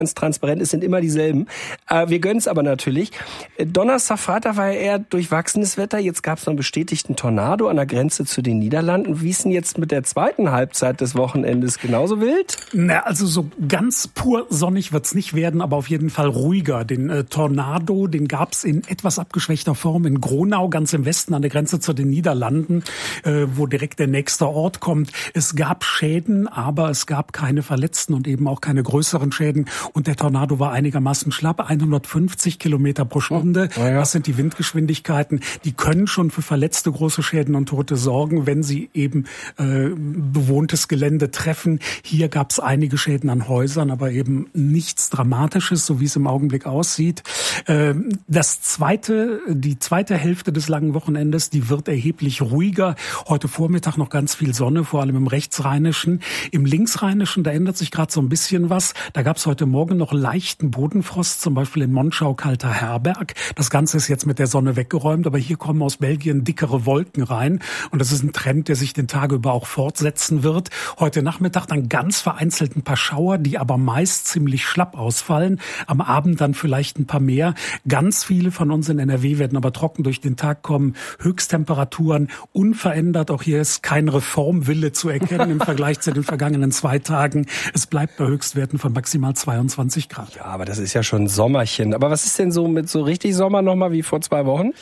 ganz transparent, es sind immer dieselben. Wir gönnen es aber natürlich. Donnerstag, Freitag war ja eher durchwachsenes Wetter. Jetzt gab es noch einen bestätigten Tornado an der Grenze zu den Niederlanden. Wie ist denn jetzt mit der zweiten Halbzeit des Wochenendes? Genauso wild? Na, also so ganz pur sonnig wird's nicht werden, aber auf jeden Fall ruhiger. Den Tornado, den gab's in etwas abgeschwächter Form in Gronau, ganz im Westen an der Grenze zu den Niederlanden, wo direkt der nächste Ort kommt. Es gab Schäden, aber es gab keine Verletzten und eben auch keine größeren Schäden. Und der Tornado war einigermaßen schlapp, 150 Kilometer pro Stunde. Oh, ja. Das sind die Windgeschwindigkeiten. Die können schon für Verletzte, große Schäden und Tote sorgen, wenn sie eben bewohntes Gelände treffen. Hier gab es einige Schäden an Häusern, aber eben nichts Dramatisches, so wie es im Augenblick aussieht. Die zweite Hälfte des langen Wochenendes, die wird erheblich ruhiger. Heute Vormittag noch ganz viel Sonne, vor allem im Rechtsrheinischen. Im Linksrheinischen, da ändert sich gerade so ein bisschen was. Da gab es heute Morgen noch leichten Bodenfrost, zum Beispiel in Monschau-Kalter Herberg. Das Ganze ist jetzt mit der Sonne weggeräumt, aber hier kommen aus Belgien dickere Wolken rein. Und das ist ein Trend, der sich den Tag über auch fortsetzen wird. Heute Nachmittag dann ganz vereinzelt ein paar Schauer, die aber meist ziemlich schlapp ausfallen. Am Abend dann vielleicht ein paar mehr. Ganz viele von uns in NRW werden aber trocken durch den Tag kommen. Höchsttemperaturen unverändert. Auch hier ist kein Reformwille zu erkennen im Vergleich zu den vergangenen 2 Tagen. Es bleibt bei Höchstwerten von maximal 22 Grad. Ja, aber das ist ja schon Sommerchen. Aber was ist denn so mit so richtig Sommer nochmal wie vor 2 Wochen?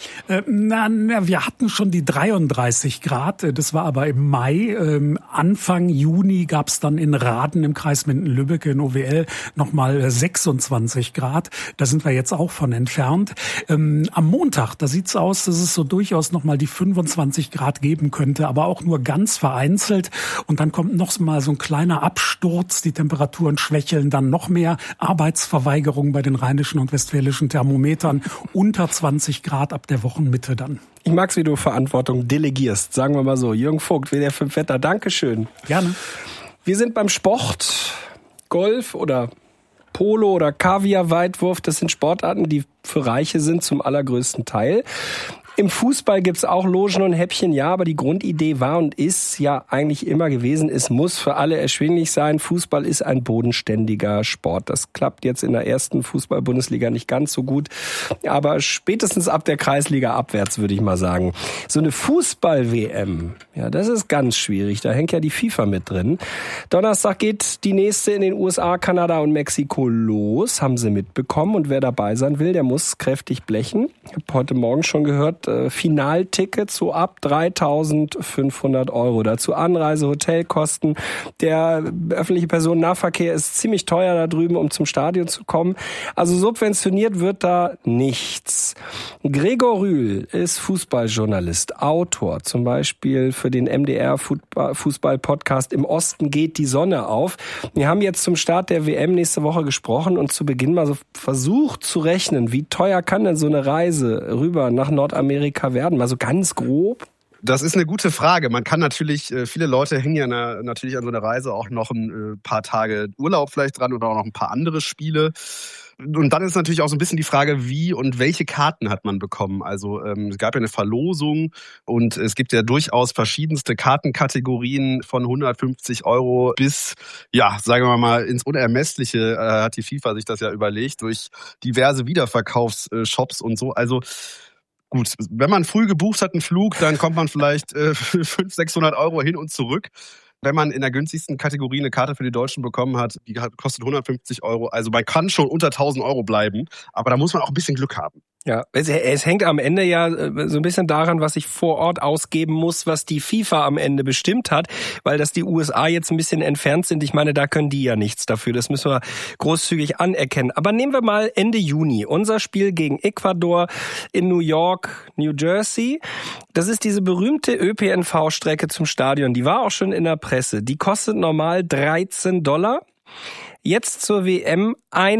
Wir hatten schon die 33 Grad. Das war aber im Mai. Anfang Juni gab es dann in Raden im Kreis Minden-Lübbecke in OWL nochmal 26 Grad. Da sind wir jetzt auch von entfernt. Am Montag, da sieht's aus, dass es so durchaus nochmal die 25 Grad geben könnte, aber auch nur ganz vereinzelt. Und dann kommt noch mal so ein kleiner Absturz. Die Temperaturen schwächeln dann noch mehr. Arbeitsverweigerung bei den rheinischen und westfälischen Thermometern. Unter 20 Grad ab der Wochenmitte dann. Ich mag's, wie du Verantwortung delegierst. Sagen wir mal so. Jürgen Vogt, WDR 5 Wetter. Dankeschön. Gerne. Wir sind beim Sport. Golf oder Polo oder Kaviar-Weitwurf. Das sind Sportarten, die für Reiche sind zum allergrößten Teil. Im Fußball gibt's auch Logen und Häppchen, ja, aber die Grundidee war und ist ja eigentlich immer gewesen, es muss für alle erschwinglich sein. Fußball ist ein bodenständiger Sport. Das klappt jetzt in der ersten Fußball-Bundesliga nicht ganz so gut, aber spätestens ab der Kreisliga abwärts, würde ich mal sagen. So eine Fußball-WM, ja, das ist ganz schwierig. Da hängt ja die FIFA mit drin. Donnerstag geht die nächste in den USA, Kanada und Mexiko los, haben sie mitbekommen. Und wer dabei sein will, der muss kräftig blechen. Ich habe heute Morgen schon gehört, Finaltickets so ab 3.500 €. Dazu Anreise, Hotelkosten. Der öffentliche Personennahverkehr ist ziemlich teuer da drüben, um zum Stadion zu kommen. Also subventioniert wird da nichts. Gregor Rühl ist Fußballjournalist, Autor, zum Beispiel für den MDR Fußball-Podcast Im Osten geht die Sonne auf. Wir haben jetzt zum Start der WM nächste Woche gesprochen und zu Beginn mal so versucht zu rechnen, wie teuer kann denn so eine Reise rüber nach Nordamerika werden? Mal so ganz grob. Das ist eine gute Frage. Man kann natürlich, viele Leute hängen ja natürlich an so einer Reise auch noch ein paar Tage Urlaub vielleicht dran oder auch noch ein paar andere Spiele. Und dann ist natürlich auch so ein bisschen die Frage, wie und welche Karten hat man bekommen. Also es gab ja eine Verlosung und es gibt ja durchaus verschiedenste Kartenkategorien von 150 € bis, ja, sagen wir mal, ins Unermessliche hat die FIFA sich das ja überlegt durch diverse Wiederverkaufsshops und so. Also gut, wenn man früh gebucht hat einen Flug, dann kommt man vielleicht 500, 600 € hin und zurück. Wenn man in der günstigsten Kategorie eine Karte für die Deutschen bekommen hat, die kostet 150 €. Also man kann schon unter 1.000 € bleiben, aber da muss man auch ein bisschen Glück haben. Ja, es hängt am Ende ja so ein bisschen daran, was ich vor Ort ausgeben muss, was die FIFA am Ende bestimmt hat, weil dass die USA jetzt ein bisschen entfernt sind. Ich meine, da können die ja nichts dafür. Das müssen wir großzügig anerkennen. Aber nehmen wir mal Ende Juni unser Spiel gegen Ecuador in New York, New Jersey. Das ist diese berühmte ÖPNV-Strecke zum Stadion. Die war auch schon in der Presse. Die kostet normal $13. Jetzt zur WM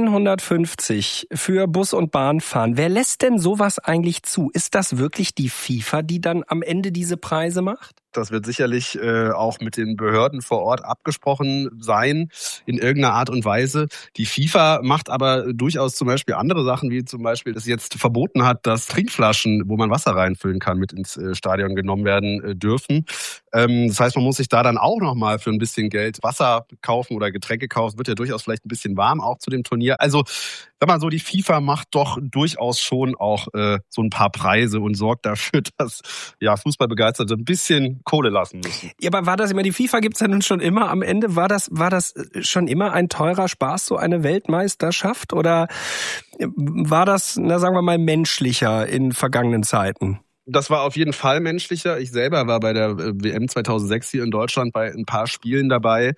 150 für Bus und Bahn fahren. Wer lässt denn sowas eigentlich zu? Ist das wirklich die FIFA, die dann am Ende diese Preise macht? Das wird sicherlich auch mit den Behörden vor Ort abgesprochen sein, in irgendeiner Art und Weise. Die FIFA macht aber durchaus zum Beispiel andere Sachen, wie zum Beispiel, dass sie jetzt verboten hat, dass Trinkflaschen, wo man Wasser reinfüllen kann, mit ins Stadion genommen werden dürfen. Das heißt, man muss sich da dann auch nochmal für ein bisschen Geld Wasser kaufen oder Getränke kaufen. Wird ja durchaus vielleicht ein bisschen warm auch zu dem dem Turnier. Also, sag mal so, die FIFA macht doch durchaus schon auch so ein paar Preise und sorgt dafür, dass Fußballbegeisterte ein bisschen Kohle lassen müssen. Ja, aber war das immer, die FIFA gibt's ja nun schon immer am Ende, war das schon immer ein teurer Spaß, so eine Weltmeisterschaft? Oder war das, sagen wir mal, menschlicher in vergangenen Zeiten? Das war auf jeden Fall menschlicher. Ich selber war bei der WM 2006 hier in Deutschland bei ein paar Spielen dabei.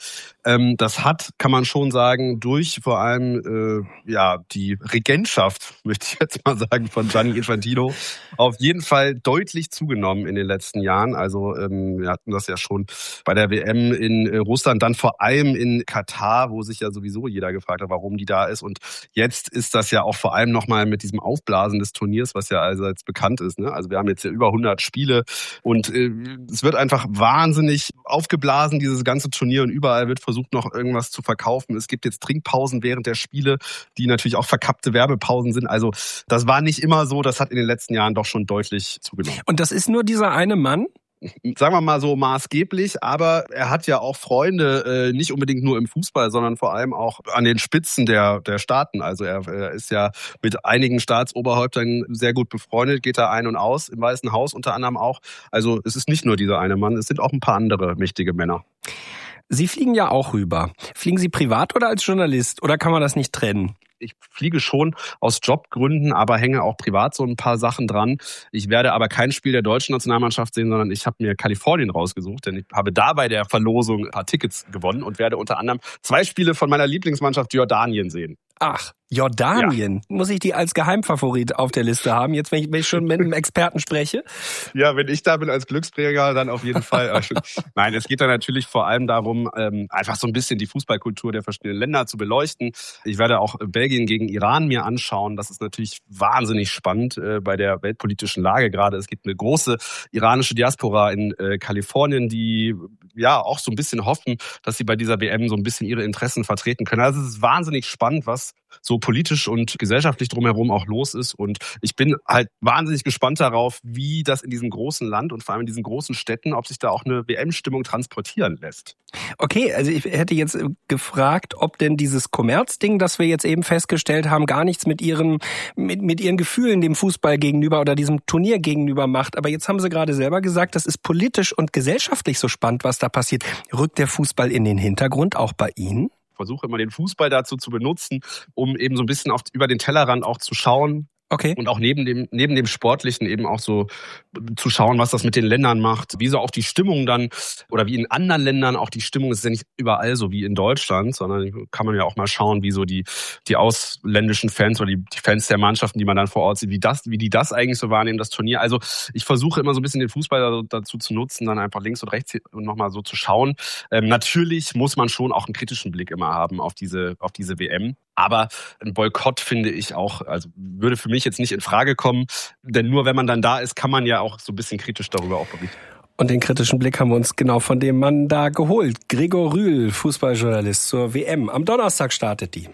Das hat, kann man schon sagen, durch vor allem die Regentschaft, möchte ich jetzt mal sagen, von Gianni Infantino, auf jeden Fall deutlich zugenommen in den letzten Jahren. Also wir hatten das ja schon bei der WM in Russland, dann vor allem in Katar, wo sich ja sowieso jeder gefragt hat, warum die da ist. Und jetzt ist das ja auch vor allem nochmal mit diesem Aufblasen des Turniers, was ja also jetzt bekannt ist. Ne? Also wir haben jetzt ja über 100 Spiele und es wird einfach wahnsinnig aufgeblasen, dieses ganze Turnier, und überall wird versucht, noch irgendwas zu verkaufen. Es gibt jetzt Trinkpausen während der Spiele, die natürlich auch verkappte Werbepausen sind. Also das war nicht immer so, das hat in den letzten Jahren doch schon deutlich zugenommen. Und das ist nur dieser eine Mann? Sagen wir mal so maßgeblich, aber er hat ja auch Freunde, nicht unbedingt nur im Fußball, sondern vor allem auch an den Spitzen der Staaten. Also er ist ja mit einigen Staatsoberhäuptern sehr gut befreundet, geht da ein und aus, im Weißen Haus unter anderem auch. Also es ist nicht nur dieser eine Mann, es sind auch ein paar andere mächtige Männer. Sie fliegen ja auch rüber. Fliegen Sie privat oder als Journalist? Oder kann man das nicht trennen? Ich fliege schon aus Jobgründen, aber hänge auch privat so ein paar Sachen dran. Ich werde aber kein Spiel der deutschen Nationalmannschaft sehen, sondern ich habe mir Kalifornien rausgesucht, denn ich habe da bei der Verlosung ein paar Tickets gewonnen und werde unter anderem 2 Spiele von meiner Lieblingsmannschaft Jordanien sehen. Ach, Jordanien. Ja. Muss ich die als Geheimfavorit auf der Liste haben, jetzt wenn ich schon mit einem Experten spreche? Ja, wenn ich da bin als Glücksträger, dann auf jeden Fall. Nein, es geht da natürlich vor allem darum, einfach so ein bisschen die Fußballkultur der verschiedenen Länder zu beleuchten. Ich werde auch Belgien gegen Iran mir anschauen. Das ist natürlich wahnsinnig spannend bei der weltpolitischen Lage gerade. Es gibt eine große iranische Diaspora in Kalifornien, die ja auch so ein bisschen hoffen, dass sie bei dieser WM so ein bisschen ihre Interessen vertreten können. Also es ist wahnsinnig spannend, was so politisch und gesellschaftlich drumherum auch los ist. Und ich bin halt wahnsinnig gespannt darauf, wie das in diesem großen Land und vor allem in diesen großen Städten, ob sich da auch eine WM-Stimmung transportieren lässt. Okay, also ich hätte jetzt gefragt, ob denn dieses Kommerzding, das wir jetzt eben festgestellt haben, gar nichts mit ihren Gefühlen dem Fußball gegenüber oder diesem Turnier gegenüber macht. Aber jetzt haben Sie gerade selber gesagt, das ist politisch und gesellschaftlich so spannend, was da passiert. Rückt der Fußball in den Hintergrund, auch bei Ihnen? Ich versuche immer den Fußball dazu zu benutzen, um eben so ein bisschen über den Tellerrand auch zu schauen. Okay. Und auch neben dem Sportlichen eben auch so zu schauen, was das mit den Ländern macht, wie so auch die Stimmung dann, oder wie in anderen Ländern auch die Stimmung, ist ja nicht überall so wie in Deutschland, sondern kann man ja auch mal schauen, wie so die ausländischen Fans oder die Fans der Mannschaften, die man dann vor Ort sieht, wie die das eigentlich so wahrnehmen, das Turnier. Also ich versuche immer so ein bisschen den Fußball dazu zu nutzen, dann einfach links und rechts und nochmal so zu schauen. Natürlich muss man schon auch einen kritischen Blick immer haben auf diese WM. Aber ein Boykott finde ich auch, also würde für mich jetzt nicht in Frage kommen, denn nur wenn man dann da ist, kann man ja auch so ein bisschen kritisch darüber auch berichten. Und den kritischen Blick haben wir uns genau von dem Mann da geholt. Gregor Rühl, Fußballjournalist zur WM. Am Donnerstag startet die.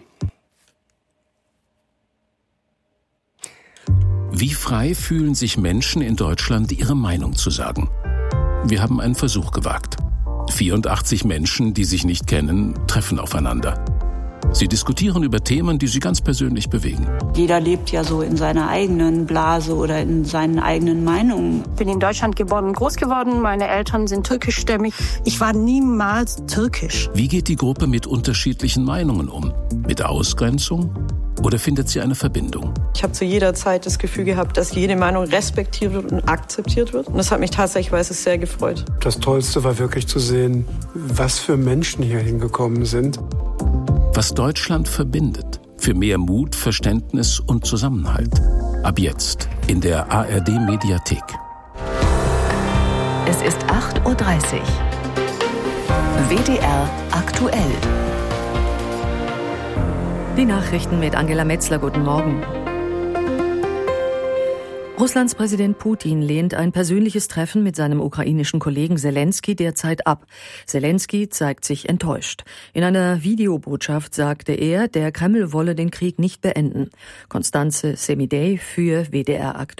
Wie frei fühlen sich Menschen in Deutschland, ihre Meinung zu sagen? Wir haben einen Versuch gewagt. 84 Menschen, die sich nicht kennen, treffen aufeinander. Sie diskutieren über Themen, die sie ganz persönlich bewegen. Jeder lebt ja so in seiner eigenen Blase oder in seinen eigenen Meinungen. Ich bin in Deutschland geboren und groß geworden. Meine Eltern sind türkischstämmig. Ich war niemals türkisch. Wie geht die Gruppe mit unterschiedlichen Meinungen um? Mit Ausgrenzung? Oder findet sie eine Verbindung? Ich habe zu jeder Zeit das Gefühl gehabt, dass jede Meinung respektiert wird und akzeptiert wird. Und das hat mich tatsächlich sehr gefreut. Das Tollste war wirklich zu sehen, was für Menschen hier hingekommen sind. Was Deutschland verbindet. Für mehr Mut, Verständnis und Zusammenhalt. Ab jetzt in der ARD-Mediathek. Es ist 8:30 Uhr. WDR aktuell. Die Nachrichten mit Angela Metzler. Guten Morgen. Russlands Präsident Putin lehnt ein persönliches Treffen mit seinem ukrainischen Kollegen Selenskyj derzeit ab. Selenskyj zeigt sich enttäuscht. In einer Videobotschaft sagte er, der Kreml wolle den Krieg nicht beenden. Konstanze Semidey für WDR aktuell.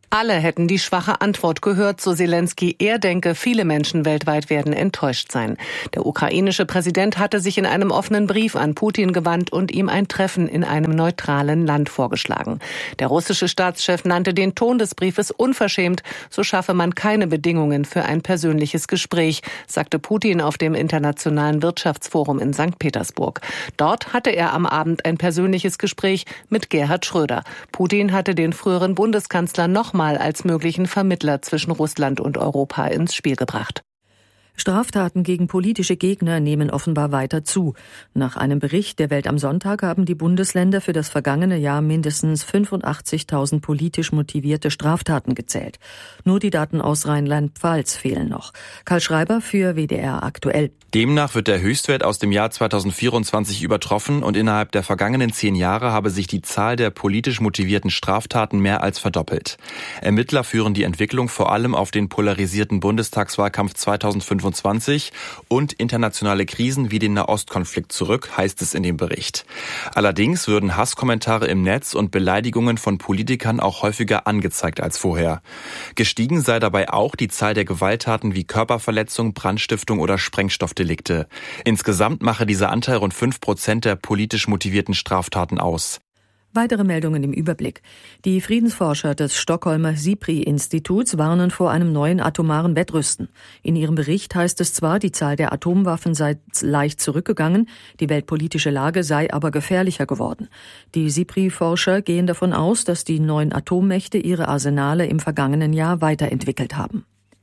Alle hätten die schwache Antwort gehört, so Selensky. Er denke, viele Menschen weltweit werden enttäuscht sein. Der ukrainische Präsident hatte sich in einem offenen Brief an Putin gewandt und ihm ein Treffen in einem neutralen Land vorgeschlagen. Der russische Staatschef nannte den Ton des Briefes unverschämt, so schaffe man keine Bedingungen für ein persönliches Gespräch, sagte Putin auf dem Internationalen Wirtschaftsforum in St. Petersburg. Dort hatte er am Abend ein persönliches Gespräch mit Gerhard Schröder. Putin hatte den früheren Bundeskanzler nochmal als möglichen Vermittler zwischen Russland und Europa ins Spiel gebracht. Straftaten gegen politische Gegner nehmen offenbar weiter zu. Nach einem Bericht der Welt am Sonntag haben die Bundesländer für das vergangene Jahr mindestens 85.000 politisch motivierte Straftaten gezählt. Nur die Daten aus Rheinland-Pfalz fehlen noch. Karl Schreiber für WDR aktuell. Demnach wird der Höchstwert aus dem Jahr 2024 übertroffen und innerhalb der vergangenen 10 Jahre habe sich die Zahl der politisch motivierten Straftaten mehr als verdoppelt. Ermittler führen die Entwicklung vor allem auf den polarisierten Bundestagswahlkampf 2025 und internationale Krisen wie den Nahostkonflikt zurück, heißt es in dem Bericht. Allerdings würden Hasskommentare im Netz und Beleidigungen von Politikern auch häufiger angezeigt als vorher. Gestiegen sei dabei auch die Zahl der Gewalttaten wie Körperverletzung, Brandstiftung oder Sprengstoffdelikte. Insgesamt mache dieser Anteil rund 5% der politisch motivierten Straftaten aus. Weitere Meldungen im Überblick. Die Friedensforscher des Stockholmer SIPRI-Instituts warnen vor einem neuen atomaren Wettrüsten. In ihrem Bericht heißt es zwar, die Zahl der Atomwaffen sei leicht zurückgegangen, die weltpolitische Lage sei aber gefährlicher geworden. Die SIPRI-Forscher gehen davon aus, dass die 9 Atommächte ihre Arsenale im vergangenen Jahr weiterentwickelt haben.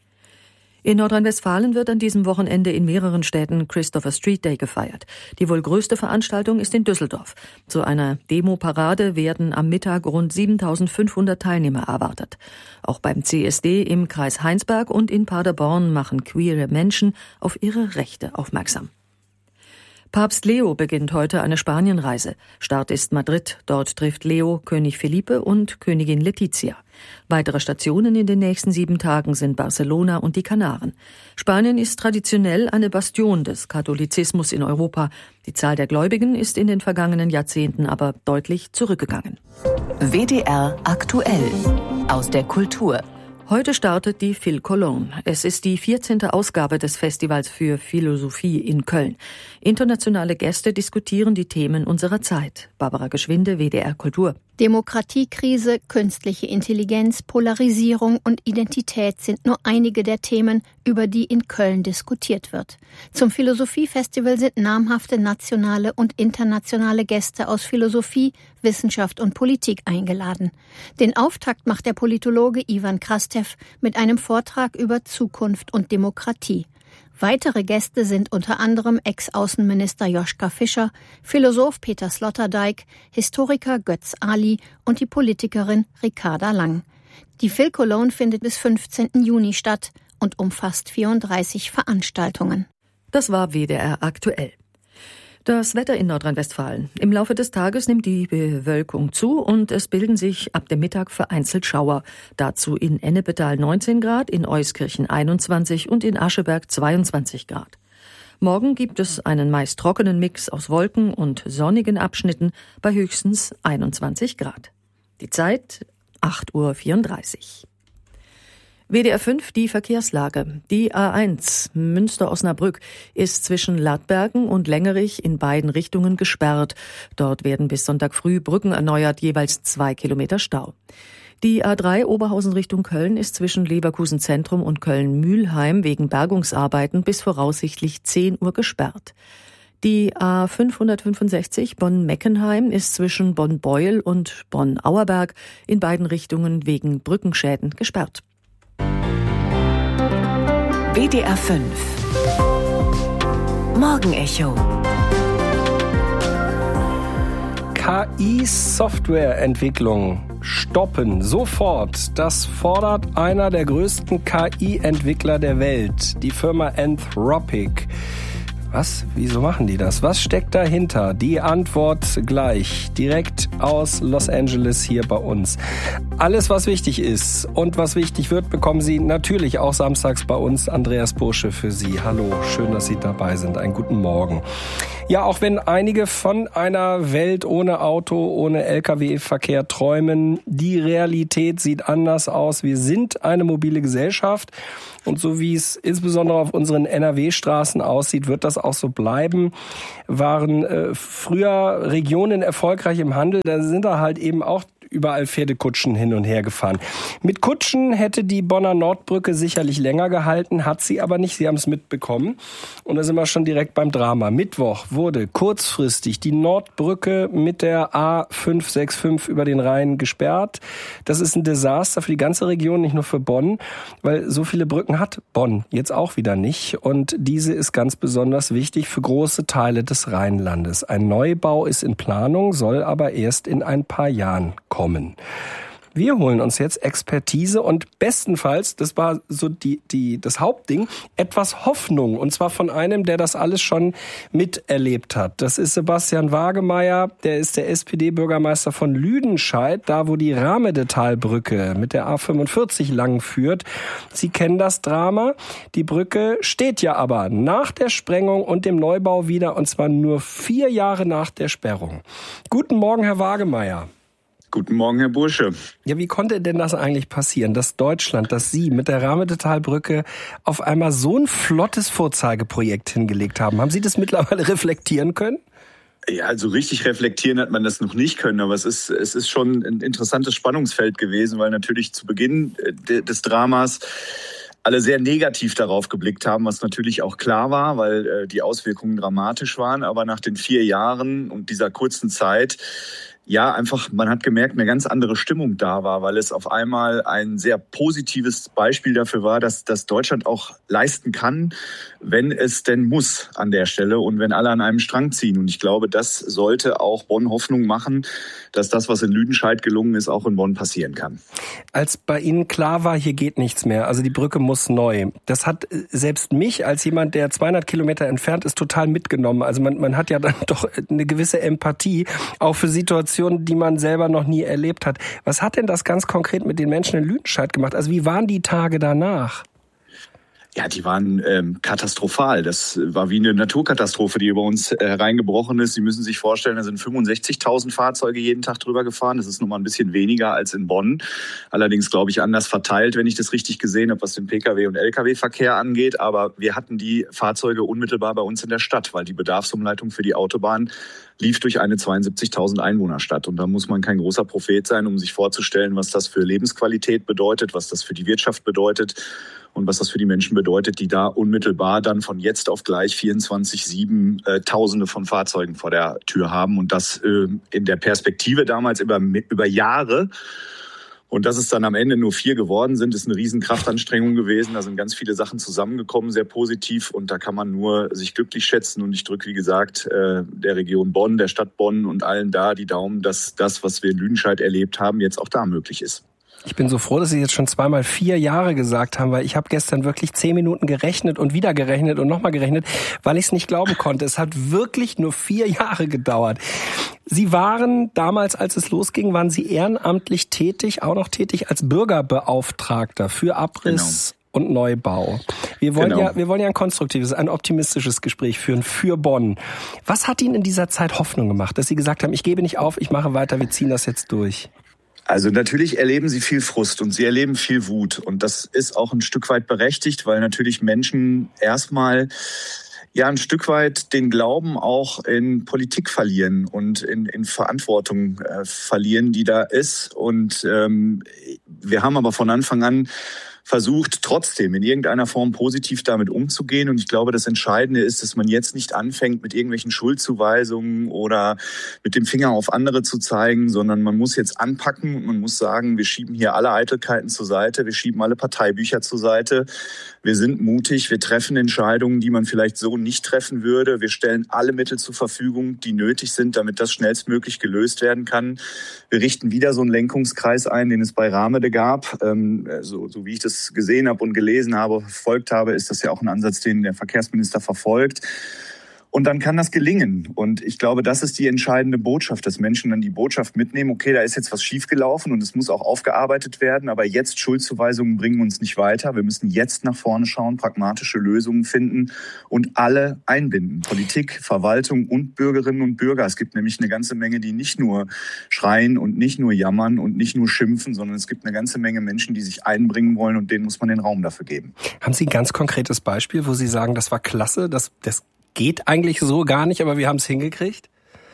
In Nordrhein-Westfalen wird an diesem Wochenende in mehreren Städten Christopher Street Day gefeiert. Die wohl größte Veranstaltung ist in Düsseldorf. Zu einer Demo-Parade werden am Mittag rund 7.500 Teilnehmer erwartet. Auch beim CSD im Kreis Heinsberg und in Paderborn machen queere Menschen auf ihre Rechte aufmerksam. Papst Leo beginnt heute eine Spanienreise. Start ist Madrid. Dort trifft Leo König Felipe und Königin Letizia. Weitere Stationen in den nächsten 7 Tagen sind Barcelona und die Kanaren. Spanien ist traditionell eine Bastion des Katholizismus in Europa. Die Zahl der Gläubigen ist in den vergangenen Jahrzehnten aber deutlich zurückgegangen. WDR aktuell aus der Kultur. Heute startet die Phil Cologne. Es ist die 14. Ausgabe des Festivals für Philosophie in Köln. Internationale Gäste diskutieren die Themen unserer Zeit. Barbara Geschwinde, WDR Kultur. Demokratiekrise, künstliche Intelligenz, Polarisierung und Identität sind nur einige der Themen, über die in Köln diskutiert wird. Zum Philosophiefestival sind namhafte nationale und internationale Gäste aus Philosophie, Wissenschaft und Politik eingeladen. Den Auftakt macht der Politologe Ivan Krastev mit einem Vortrag über Zukunft und Demokratie. Weitere Gäste sind unter anderem Ex-Außenminister Joschka Fischer, Philosoph Peter Sloterdijk, Historiker Götz Ali und die Politikerin Ricarda Lang. Die Phil Cologne findet bis 15. Juni statt und umfasst 34 Veranstaltungen. Das war WDR aktuell. Das Wetter in Nordrhein-Westfalen. Im Laufe des Tages nimmt die Bewölkung zu und es bilden sich ab dem Mittag vereinzelt Schauer. Dazu in Ennepetal 19 Grad, in Euskirchen 21 und in Ascheberg 22 Grad. Morgen gibt es einen meist trockenen Mix aus Wolken und sonnigen Abschnitten bei höchstens 21 Grad. Die Zeit 8:34 Uhr. WDR 5, die Verkehrslage. Die A1 Münster-Osnabrück ist zwischen Ladbergen und Längerich in beiden Richtungen gesperrt. Dort werden bis Sonntag früh Brücken erneuert, jeweils 2 Kilometer Stau. Die A3 Oberhausen Richtung Köln ist zwischen Leverkusen Zentrum und Köln-Mülheim wegen Bergungsarbeiten bis voraussichtlich 10 Uhr gesperrt. Die A565 Bonn-Meckenheim ist zwischen Bonn-Beuel und Bonn-Auerberg in beiden Richtungen wegen Brückenschäden gesperrt. WDR 5 Morgenecho. KI-Softwareentwicklung stoppen sofort. Das fordert einer der größten KI-Entwickler der Welt, die Firma Anthropic. Was? Wieso machen die das? Was steckt dahinter? Die Antwort gleich. Direkt aus Los Angeles hier bei uns. Alles, was wichtig ist und was wichtig wird, bekommen Sie natürlich auch samstags bei uns. Andreas Bursche für Sie. Hallo, schön, dass Sie dabei sind. Einen guten Morgen. Ja, auch wenn einige von einer Welt ohne Auto, ohne Lkw-Verkehr träumen, die Realität sieht anders aus. Wir sind eine mobile Gesellschaft und so wie es insbesondere auf unseren NRW-Straßen aussieht, wird das auch so bleiben. Waren früher Regionen erfolgreich im Handel, da sind da halt eben auch überall Pferdekutschen hin und her gefahren. Mit Kutschen hätte die Bonner Nordbrücke sicherlich länger gehalten, hat sie aber nicht. Sie haben es mitbekommen. Und da sind wir schon direkt beim Drama. Mittwoch wurde kurzfristig die Nordbrücke mit der A565 über den Rhein gesperrt. Das ist ein Desaster für die ganze Region, nicht nur für Bonn, weil so viele Brücken hat Bonn jetzt auch wieder nicht. Und diese ist ganz besonders wichtig für große Teile des Rheinlandes. Ein Neubau ist in Planung, soll aber erst in ein paar Jahren kommen. Wir holen uns jetzt Expertise und bestenfalls, das war so das Hauptding, etwas Hoffnung. Und zwar von einem, der das alles schon miterlebt hat. Das ist Sebastian Wagemeyer, der ist der SPD-Bürgermeister von Lüdenscheid, da wo die Rahmedetalbrücke mit der A45 lang führt. Sie kennen das Drama. Die Brücke steht ja aber nach der Sprengung und dem Neubau wieder, und zwar nur 4 Jahre nach der Sperrung. Guten Morgen, Herr Wagemeyer. Guten Morgen, Herr Bursche. Ja, wie konnte denn das eigentlich passieren, dass Deutschland, dass Sie mit der Rahmedetalbrücke auf einmal so ein flottes Vorzeigeprojekt hingelegt haben? Haben Sie das mittlerweile reflektieren können? Ja, also richtig reflektieren hat man das noch nicht können, aber es ist schon ein interessantes Spannungsfeld gewesen, weil natürlich zu Beginn des Dramas alle sehr negativ darauf geblickt haben, was natürlich auch klar war, weil die Auswirkungen dramatisch waren. Aber nach den 4 Jahren und dieser kurzen Zeit, ja, einfach, man hat gemerkt, eine ganz andere Stimmung da war, weil es auf einmal ein sehr positives Beispiel dafür war, dass Deutschland auch leisten kann, wenn es denn muss an der Stelle und wenn alle an einem Strang ziehen. Und ich glaube, das sollte auch Bonn Hoffnung machen, dass das, was in Lüdenscheid gelungen ist, auch in Bonn passieren kann. Als bei Ihnen klar war, hier geht nichts mehr, also die Brücke muss neu, das hat selbst mich als jemand, der 200 Kilometer entfernt ist, total mitgenommen. Also man hat ja dann doch eine gewisse Empathie, auch für Situationen, die man selber noch nie erlebt hat. Was hat denn das ganz konkret mit den Menschen in Lüdenscheid gemacht? Also wie waren die Tage danach? Ja, die waren katastrophal. Das war wie eine Naturkatastrophe, die über uns hereingebrochen ist. Sie müssen sich vorstellen, da sind 65.000 Fahrzeuge jeden Tag drüber gefahren. Das ist noch mal ein bisschen weniger als in Bonn. Allerdings, glaube ich, anders verteilt, wenn ich das richtig gesehen habe, was den Pkw- und Lkw-Verkehr angeht. Aber wir hatten die Fahrzeuge unmittelbar bei uns in der Stadt, weil die Bedarfsumleitung für die Autobahn lief durch eine 72.000 Einwohnerstadt. Und da muss man kein großer Prophet sein, um sich vorzustellen, was das für Lebensqualität bedeutet, was das für die Wirtschaft bedeutet und was das für die Menschen bedeutet, die da unmittelbar dann von jetzt auf gleich 24/7 Tausende von Fahrzeugen vor der Tür haben. Und das in der Perspektive damals über Jahre. Und dass es dann am Ende nur 4 geworden sind, ist eine riesen Kraftanstrengung gewesen. Da sind ganz viele Sachen zusammengekommen, sehr positiv. Und da kann man nur sich glücklich schätzen. Und ich drücke, wie gesagt, der Region Bonn, der Stadt Bonn und allen da die Daumen, dass das, was wir in Lüdenscheid erlebt haben, jetzt auch da möglich ist. Ich bin so froh, dass Sie jetzt schon zweimal 4 Jahre gesagt haben, weil ich habe gestern wirklich 10 Minuten gerechnet und wieder gerechnet und nochmal gerechnet, weil ich es nicht glauben konnte. Es hat wirklich nur 4 Jahre gedauert. Sie waren damals, als es losging, waren Sie ehrenamtlich tätig, auch noch tätig als Bürgerbeauftragter für Abriss und Neubau. Wir wollen ja ein konstruktives, ein optimistisches Gespräch führen für Bonn. Was hat Ihnen in dieser Zeit Hoffnung gemacht, dass Sie gesagt haben, ich gebe nicht auf, ich mache weiter, wir ziehen das jetzt durch? Also natürlich erleben sie viel Frust und sie erleben viel Wut. Und das ist auch ein Stück weit berechtigt, weil natürlich Menschen erstmal ja ein Stück weit den Glauben auch in Politik verlieren und in Verantwortung verlieren, die da ist. Und wir haben aber von Anfang an versucht, trotzdem in irgendeiner Form positiv damit umzugehen. Und ich glaube, das Entscheidende ist, dass man jetzt nicht anfängt, mit irgendwelchen Schuldzuweisungen oder mit dem Finger auf andere zu zeigen, sondern man muss jetzt anpacken und man muss sagen, wir schieben hier alle Eitelkeiten zur Seite, wir schieben alle Parteibücher zur Seite. Wir sind mutig, wir treffen Entscheidungen, die man vielleicht so nicht treffen würde. Wir stellen alle Mittel zur Verfügung, die nötig sind, damit das schnellstmöglich gelöst werden kann. Wir richten wieder so einen Lenkungskreis ein, den es bei Ramede gab. So wie ich das gesehen habe und gelesen habe, verfolgt habe, ist das ja auch ein Ansatz, den der Verkehrsminister verfolgt. Und dann kann das gelingen. Und ich glaube, das ist die entscheidende Botschaft, dass Menschen dann die Botschaft mitnehmen, okay, da ist jetzt was schiefgelaufen und es muss auch aufgearbeitet werden, aber jetzt Schuldzuweisungen bringen uns nicht weiter. Wir müssen jetzt nach vorne schauen, pragmatische Lösungen finden und alle einbinden. Politik, Verwaltung und Bürgerinnen und Bürger. Es gibt nämlich eine ganze Menge, die nicht nur schreien und nicht nur jammern und nicht nur schimpfen, sondern es gibt eine ganze Menge Menschen, die sich einbringen wollen und denen muss man den Raum dafür geben. Haben Sie ein ganz konkretes Beispiel, wo Sie sagen, das war klasse, das geht eigentlich so gar nicht, aber wir haben es hingekriegt?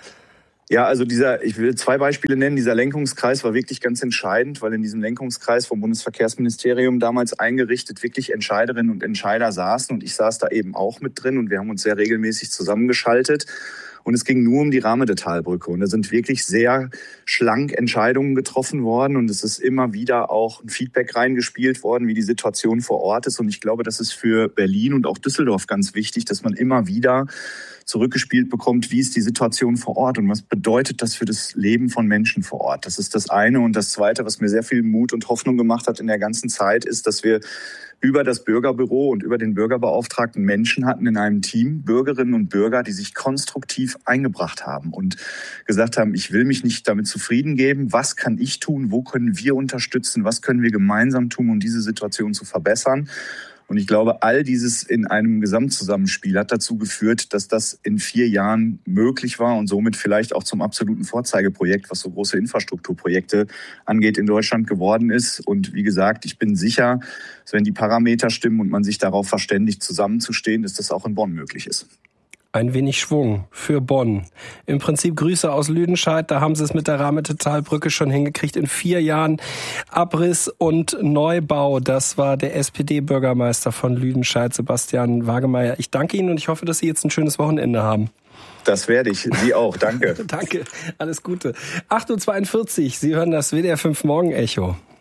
Ja, also ich will 2 Beispiele nennen. Dieser Lenkungskreis war wirklich ganz entscheidend, weil in diesem Lenkungskreis vom Bundesverkehrsministerium damals eingerichtet wirklich Entscheiderinnen und Entscheider saßen und ich saß da eben auch mit drin und wir haben uns sehr regelmäßig zusammengeschaltet. Und es ging nur um die Rahmedetalbrücke. Und da sind wirklich sehr schlank Entscheidungen getroffen worden. Und es ist immer wieder auch ein Feedback reingespielt worden, wie die Situation vor Ort ist. Und ich glaube, das ist für Berlin und auch Düsseldorf ganz wichtig, dass man immer wieder zurückgespielt bekommt, wie ist die Situation vor Ort und was bedeutet das für das Leben von Menschen vor Ort. Das ist das eine. Und das zweite, was mir sehr viel Mut und Hoffnung gemacht hat in der ganzen Zeit, ist, dass wir über das Bürgerbüro und über den Bürgerbeauftragten Menschen hatten in einem Team, Bürgerinnen und Bürger, die sich konstruktiv eingebracht haben und gesagt haben, ich will mich nicht damit zufrieden geben, was kann ich tun, wo können wir unterstützen, was können wir gemeinsam tun, um diese Situation zu verbessern. Und ich glaube, all dieses in einem Gesamtzusammenspiel hat dazu geführt, dass das in 4 Jahren möglich war und somit vielleicht auch zum absoluten Vorzeigeprojekt, was so große Infrastrukturprojekte angeht, in Deutschland geworden ist. Und wie gesagt, ich bin sicher, dass wenn die Parameter stimmen und man sich darauf verständigt, zusammenzustehen, dass das auch in Bonn möglich ist. Ein wenig Schwung für Bonn. Im Prinzip Grüße aus Lüdenscheid. Da haben sie es mit der Rahmedetalbrücke schon hingekriegt. In 4 Jahren Abriss und Neubau. Das war der SPD-Bürgermeister von Lüdenscheid, Sebastian Wagemeyer. Ich danke Ihnen und ich hoffe, dass Sie jetzt ein schönes Wochenende haben. Das werde ich. Sie auch. Danke. Danke. Alles Gute. 8:42 Uhr. Sie hören das WDR 5 Morgen Echo.